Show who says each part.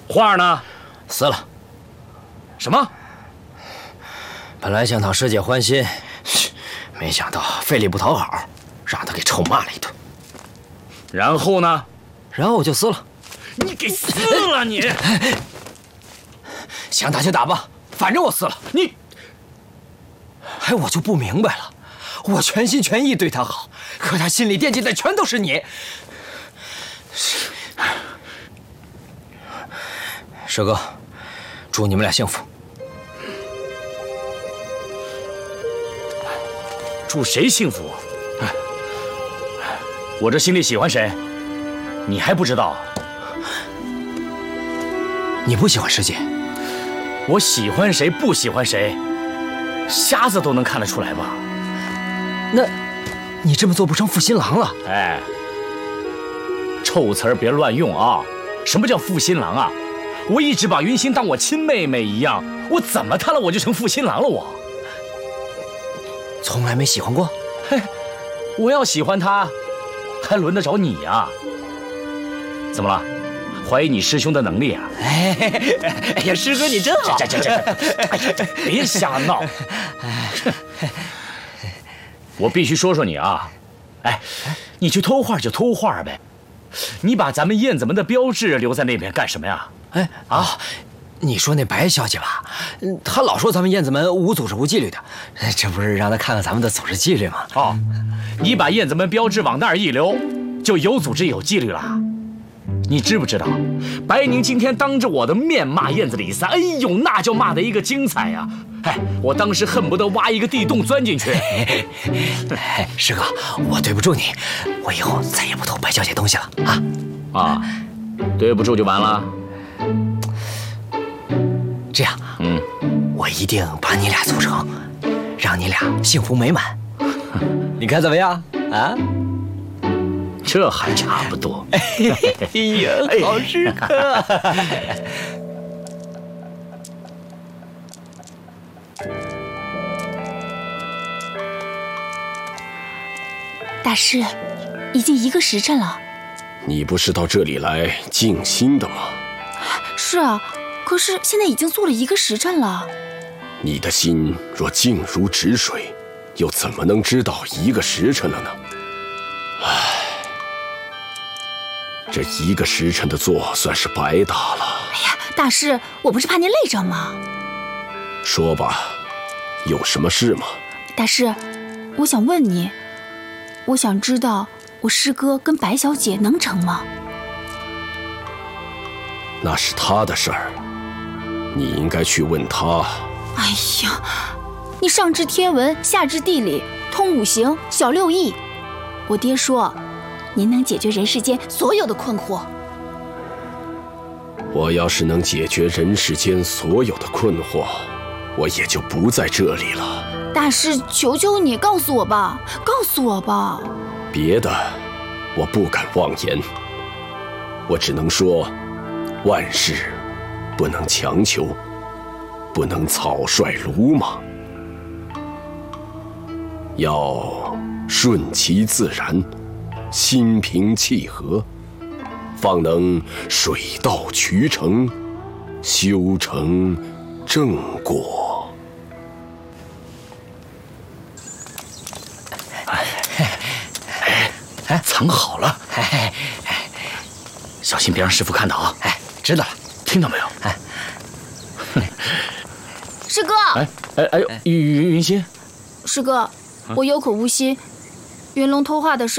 Speaker 1: 画呢？
Speaker 2: 撕了。
Speaker 1: 什么？
Speaker 2: 本来想讨师姐欢心，没想到费力不讨好，让她给臭骂了一顿。
Speaker 1: 然后呢？
Speaker 2: 然后我就撕了。
Speaker 1: 你给撕了你！
Speaker 2: 想打就打吧，反正我撕了。
Speaker 1: 你，
Speaker 2: 哎，我就不明白了，我全心全意对她好，可她心里惦记的全都是你。师哥，祝你们俩幸福。
Speaker 1: 祝谁幸福？我这心里喜欢谁，你还不知道？
Speaker 2: 你不喜欢师姐？
Speaker 1: 我喜欢谁不喜欢谁，瞎子都能看得出来吧？
Speaker 2: 那，你这么做不成负心郎了？
Speaker 1: 哎，臭词儿别乱用啊！什么叫负心郎啊？我一直把云心当我亲妹妹一样，我怎么她了我就成负心郎了？我
Speaker 2: 从来没喜欢过。
Speaker 1: 嘿，我要喜欢她，还轮得着你呀？怎么了？怀疑你师兄的能力啊？
Speaker 2: 哎呀，师哥你真好！
Speaker 1: 别瞎闹！我必须说说你啊！哎，你去偷画就偷画呗，你把咱们燕子门的标志留在那边干什么呀？
Speaker 2: 哎啊，你说那白小姐吧，她老说咱们燕子门无组织无纪律的，这不是让她看看咱们的组织纪律吗？
Speaker 1: 哦，你把燕子门标志往那儿一留，就有组织有纪律了。你知不知道，白宁今天当着我的面骂燕子李三，哎呦，那叫骂得一个精彩呀！哎，我当时恨不得挖一个地洞钻进去。
Speaker 2: 师哥，我对不住你，我以后再也不偷白小姐东西了啊！
Speaker 1: 啊，对不住就完了。
Speaker 2: 这样，我一定把你俩促成，让你俩幸福美满。你看怎么样啊？
Speaker 1: 这还差不多。
Speaker 2: 哎呀，好师哥！
Speaker 3: 大师，已经1个时辰了。
Speaker 4: 你不是到这里来静心的吗？
Speaker 3: 是啊，可是现在已经做了1个时辰了。
Speaker 4: 你的心若静如止水，又怎么能知道1个时辰了呢？唉，这1个时辰的坐算是白打了。
Speaker 3: 哎呀，大师，我不是怕您累着吗？
Speaker 4: 说吧，有什么事吗？
Speaker 3: 大师，我想问你，我想知道我师哥跟白小姐能成吗？
Speaker 4: 那是他的事儿，你应该去问他。
Speaker 3: 哎呀，你上知天文，下知地理，通五行，晓六艺。我爹说，您能解决人世间所有的困惑。
Speaker 4: 我要是能解决人世间所有的困惑，我也就不在这里了。
Speaker 3: 大师，求求你告诉我吧，告诉我吧。
Speaker 4: 别的我不敢妄言，我只能说，万事不能强求，不能草率鲁莽，要顺其自然，心平气和，方能水到渠成，修成正果。
Speaker 1: 哎，藏好了，小心别让师傅看到啊！
Speaker 2: 哎，知道了，
Speaker 1: 听到没有？
Speaker 3: 师哥，
Speaker 1: 哎呦，云心，
Speaker 3: 师哥，我有口无心，云龙偷画的事